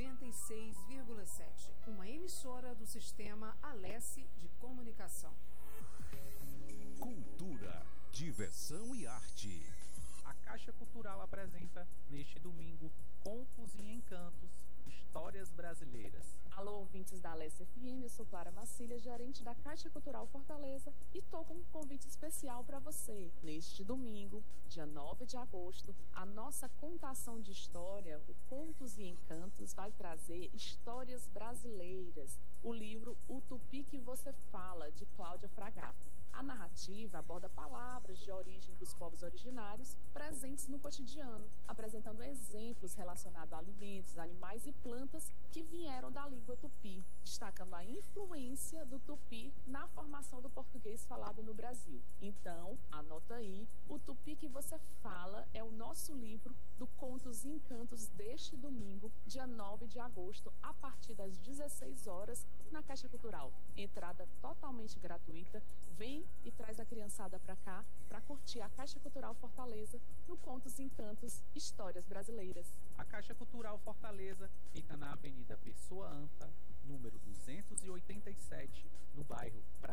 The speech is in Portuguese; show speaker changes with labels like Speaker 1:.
Speaker 1: 96,7, uma emissora do Sistema Alesse de Comunicação.
Speaker 2: Cultura, diversão e arte.
Speaker 3: A Caixa Cultural apresenta, neste domingo, Contos e Encantos, Histórias Brasileiras.
Speaker 4: Alô, ouvintes da Alesse FM, eu sou Clara Macília, gerente da Caixa Cultural Fortaleza, e estou com um convite especial para você. Neste domingo, dia 9 de agosto, a nossa contação de história, o Contos e Encantos, vai trazer histórias brasileiras. O livro O Tupi que Você Fala, de Cláudia Fragato. A narrativa aborda palavras de origem dos povos originários presentes no cotidiano, apresentando exemplos relacionados a alimentos, animais e plantas que vieram da língua tupi, destacando a influência do tupi na formação do português falado no Brasil. Então, anota aí, O Tupi que Você Fala é o nosso livro do Contos e Encantos deste domingo, dia 9 de agosto, a partir das 16 horas, na Caixa Cultural. Entrada totalmente gratuita. Vem e traz a criançada para cá para curtir a Caixa Cultural Fortaleza no Contos e Encantos, Histórias Brasileiras.
Speaker 3: A Caixa Cultural Fortaleza fica na Avenida Pessoa Anta, número 287, no bairro